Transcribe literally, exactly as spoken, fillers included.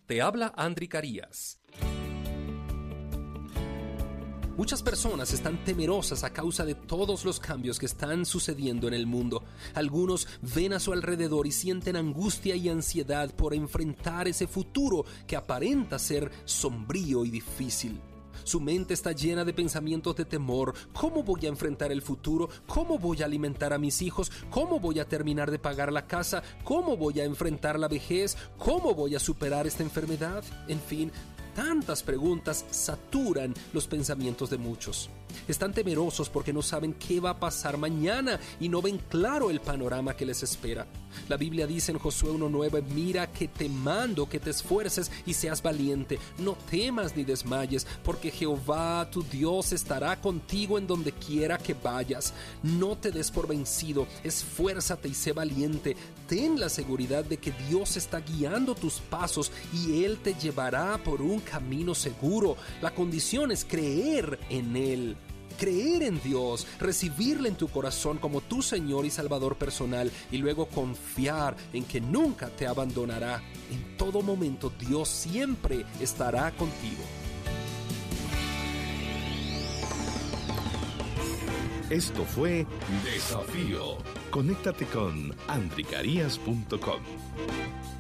Te habla Andri Carías. Muchas personas están temerosas a causa de todos los cambios que están sucediendo en el mundo. Algunos ven a su alrededor y sienten angustia y ansiedad por enfrentar ese futuro que aparenta ser sombrío y difícil. Su mente está llena de pensamientos de temor. ¿Cómo voy a enfrentar el futuro? ¿Cómo voy a alimentar a mis hijos? ¿Cómo voy a terminar de pagar la casa? ¿Cómo voy a enfrentar la vejez? ¿Cómo voy a superar esta enfermedad? En fin, tantas preguntas saturan los pensamientos de muchos. Están temerosos porque no saben qué va a pasar mañana y no ven claro el panorama que les espera. La Biblia dice en Josué uno nueve, mira que te mando que te esfuerces y seas valiente. No temas ni desmayes, porque Jehová tu Dios estará contigo en donde quiera que vayas. No te des por vencido, esfuérzate y sé valiente. Ten la seguridad de que Dios está guiando tus pasos y Él te llevará por un camino seguro. La condición es creer en Él. Creer en Dios, recibirle en tu corazón como tu Señor y Salvador personal y luego confiar en que nunca te abandonará. En todo momento Dios siempre estará contigo. Esto fue Desafío. Conéctate con andri carías punto com.